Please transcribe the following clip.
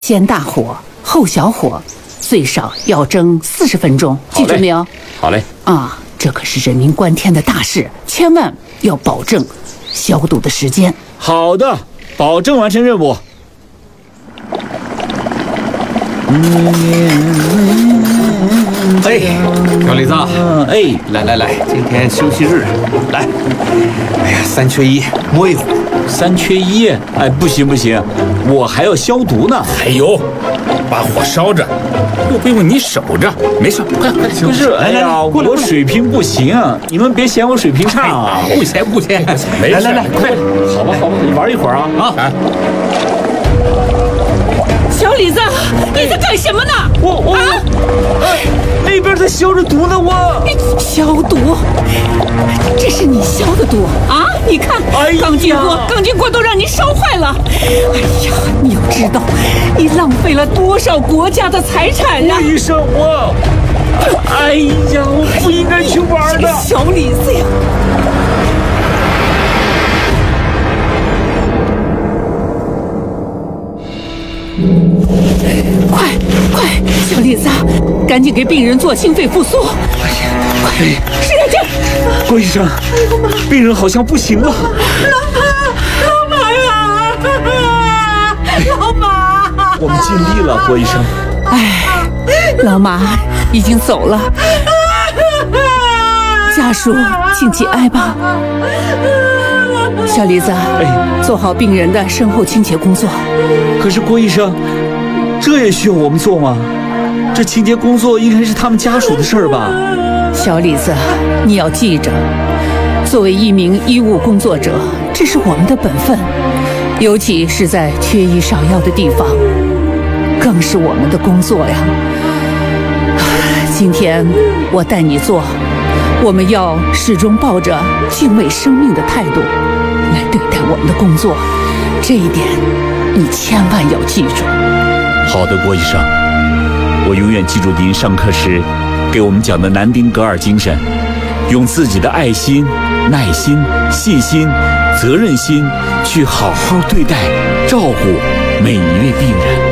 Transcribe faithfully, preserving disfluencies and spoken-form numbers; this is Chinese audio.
先大火后小火，最少要蒸四十分钟，记住没有？ 好嘞。 啊，这可是人命关天的大事，千万要保证消毒的时间。 好的，保证完成任务。 哎，小李子， 哎， 来来来，今天休息日，来。哎呀，三缺一，摸一会儿。 三缺一，哎，不行不行，我还要消毒呢。 还有，把火烧着，又不用你守着，没事，快快不是，哎呀，我水平不行，你们别嫌我水平差啊！ 不嫌不嫌，没事， 来来来，快， 好吧好吧，你玩一会儿啊啊！ 小李子，你在干什么呢？ 我我啊，哎，那边在消着毒呢，我消毒，这是你消的毒啊！你看， 哎呀钢筋锅，钢筋锅都让你烧坏了。哎呀，你要知道，你浪费了多少国家的财产呀！ 郭医生，我，哎呀，我不应该去玩的。 小李子呀！快快，小李子，赶紧给病人做心肺复苏！快，使点劲！ 郭医生，病人好像不行了。 老马呀，老马！ 我们尽力了，郭医生。 哎，老马已经走了，家属请节哀吧。小李子， 哎， 做好病人的身后清洁工作。 可是郭医生，这也需要我们做吗？这清洁工作应该是他们家属的事儿吧？ 小李子，你要记着，作为一名医务工作者，这是我们的本分，尤其是在缺医少药的地方，更是我们的工作呀。今天我带你做，我们要始终抱着敬畏生命的态度来对待我们的工作，这一点你千万要记住。 好的，郭医生，我永远记住您上课时给我们讲的南丁格尔精神，用自己的爱心、耐心、细心、责任心去好好对待、照顾每一位病人。